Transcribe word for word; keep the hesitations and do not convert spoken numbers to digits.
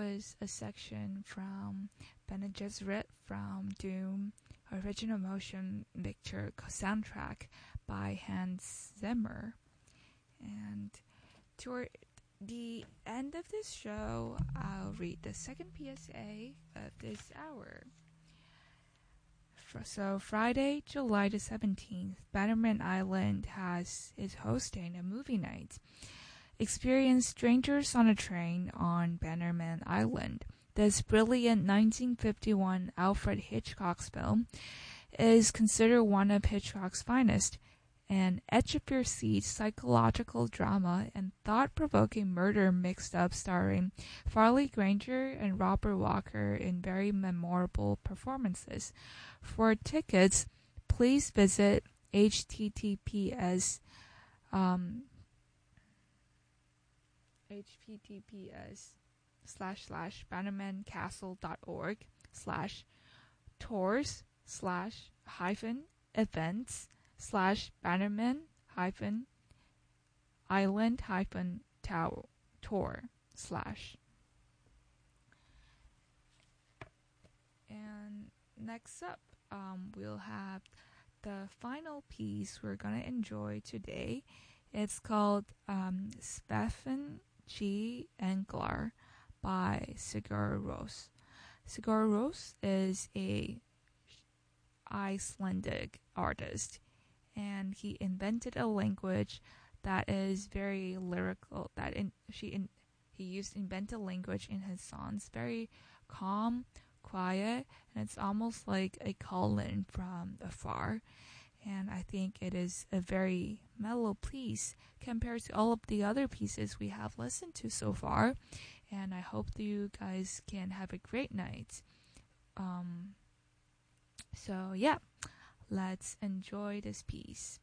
was a section from Bene Gesserit from Doom, original motion picture soundtrack by Hans Zimmer. And toward the end of this show, I'll read the second P S A of this hour. So Friday, July the seventeenth, Bannerman Island has is hosting a movie night. Experience Strangers on a Train on Bannerman Island. This brilliant nineteen fifty-one Alfred Hitchcock film is considered one of Hitchcock's finest. An edge-of-your-seat psychological drama and thought-provoking murder mixed up starring Farley Granger and Robert Walker in very memorable performances. For tickets, please visit https um, https slash slash bannermancastle.org slash tours slash hyphen events slash bannerman hyphen island hyphen tour slash. And next up, um, we'll have the final piece we're gonna enjoy today. It's called um, Stefan G. Englar by Sigur Rós. Sigur Rós is a Icelandic artist, and he invented a language that is very lyrical. That in, she in, he used invented language in his songs, very calm, quiet, and it's almost like a call-in from afar. And I think it is a very mellow piece compared to all of the other pieces we have listened to so far. And I hope that you guys can have a great night. Um, so yeah, let's enjoy this piece.